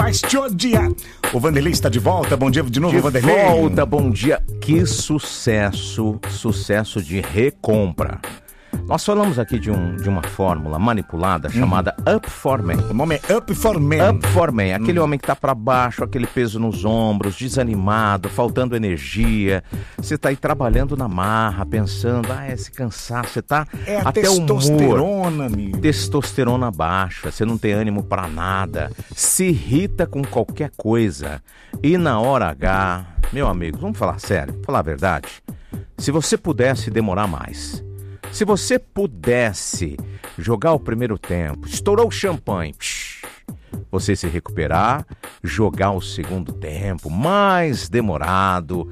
Faz te odiar. O Vanderlei está de volta. Bom dia de novo, Vanderlei. De volta, bom dia. Que sucesso de recompra. Nós falamos aqui de uma fórmula manipulada chamada Up for Men. O nome é Up for Men. Up for Men, aquele homem que tá pra baixo, aquele peso nos ombros, desanimado, faltando energia. Você tá aí trabalhando na marra, pensando, esse cansaço, você tá até testosterona, amigo. Testosterona baixa, você não tem ânimo pra nada, se irrita com qualquer coisa. E na hora H, meu amigo, vamos falar sério, falar a verdade. Se você pudesse demorar mais, se você pudesse jogar o primeiro tempo, estourou o champanhe, você se recuperar, jogar o segundo tempo, mais demorado,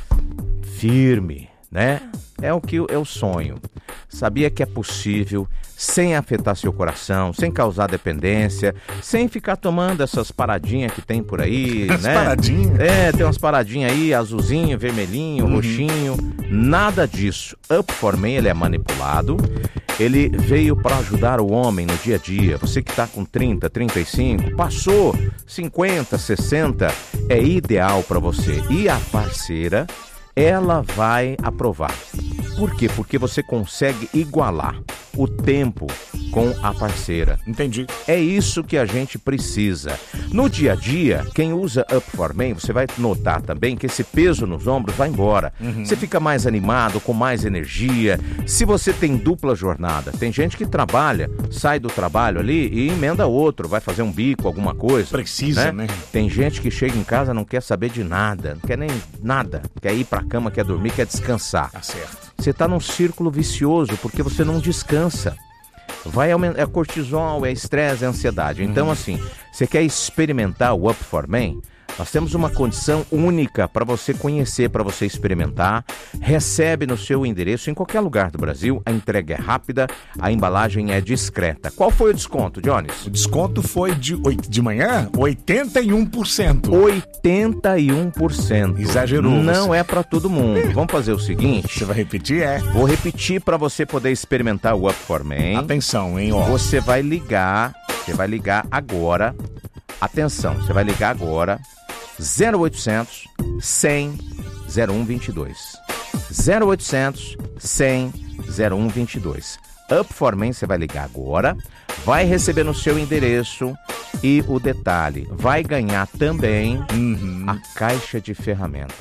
firme, né? É o sonho. Sabia que é possível, sem afetar seu coração, sem causar dependência, sem ficar tomando essas paradinhas que tem por aí, As né? paradinhas? Tem umas paradinhas aí, azulzinho, vermelhinho, roxinho, nada disso. Up for Men, ele é manipulado, ele veio para ajudar o homem no dia a dia. Você que está com 30, 35, passou 50, 60, é ideal para você. E a parceira, ela vai aprovar. Por quê? Porque você consegue igualar o tempo com a parceira. Entendi. É isso que a gente precisa. No dia a dia, quem usa Up for Men, você vai notar também que esse peso nos ombros vai embora. Você fica mais animado, com mais energia. Se você tem dupla jornada, tem gente que trabalha, sai do trabalho ali e emenda outro, vai fazer um bico, alguma coisa. Precisa, né? Tem gente que chega em casa, não quer saber de nada, não quer nem nada. Quer ir pra cama, quer dormir, quer descansar. Tá certo. Você tá num círculo vicioso porque você não descansa. Vai aumentar, é cortisol, é estresse, é ansiedade. Então, assim, você quer experimentar o Up for Men? Nós temos uma condição única para você conhecer, para você experimentar. Recebe no seu endereço em qualquer lugar do Brasil. A entrega é rápida, a embalagem é discreta. Qual foi o desconto, Jones? O desconto foi de manhã 81%. 81%. Exagerou. Não você. é para todo mundo. Vamos fazer o seguinte. Você vai repetir? Vou repetir para você poder experimentar o Up for Men. Atenção, hein, ó. Você vai ligar agora. Atenção, você vai ligar agora. 0800 100 0122. 0800 100 0122. Up for Men, você vai ligar agora, vai receber no seu endereço e o detalhe, vai ganhar também a caixa de ferramentas.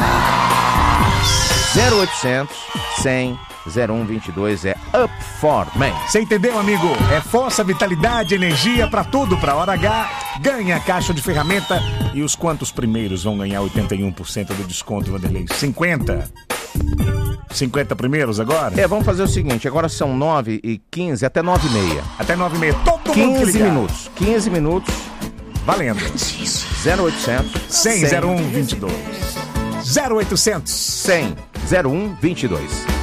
0800 100 0122 é Up for Men. Você entendeu, amigo? É força, vitalidade, energia pra tudo. Pra hora H, ganha a caixa de ferramenta. E os quantos primeiros vão ganhar 81% do desconto, Vanderlei? 50? 50 primeiros agora? Vamos fazer o seguinte, agora são 9h15 até 9h30. Até 9h30, todo mundo que ligar. 15 minutos. Valendo. 0800 100 0122. 0800 100 0122.